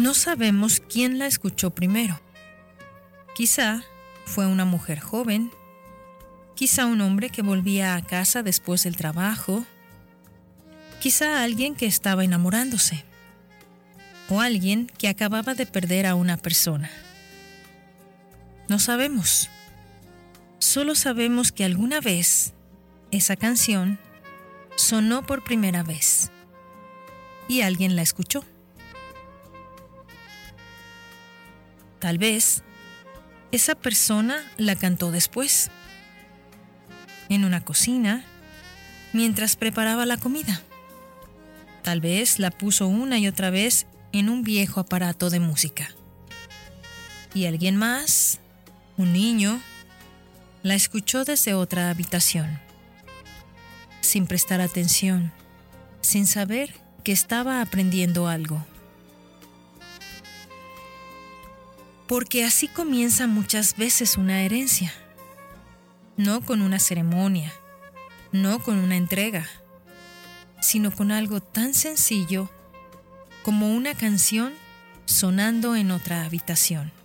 No sabemos quién la escuchó primero. Quizá fue una mujer joven, quizá un hombre que volvía a casa después del trabajo, quizá alguien que estaba enamorándose, o alguien que acababa de perder a una persona. No sabemos. Solo sabemos que alguna vez esa canción sonó por primera vez y alguien la escuchó. Tal vez esa persona la cantó después, en una cocina, mientras preparaba la comida. Tal vez la puso una y otra vez en un viejo aparato de música. Y alguien más, un niño, la escuchó desde otra habitación, sin prestar atención, sin saber que estaba aprendiendo algo. Porque así comienza muchas veces una herencia. No con una ceremonia, no con una entrega, sino con algo tan sencillo como una canción sonando en otra habitación.